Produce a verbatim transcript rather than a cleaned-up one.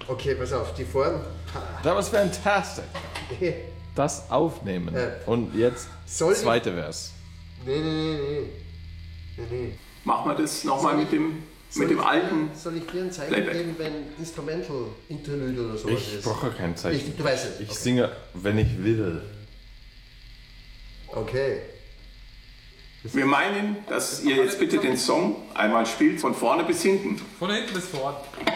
Okay, pass auf, die Form. That was fantastic. Das aufnehmen. Äh. Und jetzt Soll ich- zweite Vers. Nee, nee, nee, nee. Nee, nee. Machen wir das nochmal mit dem, Soll mit dem ich- alten. Soll ich dir ein Zeichen Playback. geben, wenn Instrumental Interlude oder sowas Ich ist? brauche kein Zeichen. Ich, du weißt es. Ich Okay. singe, wenn ich will. Okay. Wir meinen, dass ihr jetzt bitte den Song einmal spielt, von vorne bis hinten. Von hinten bis vorne.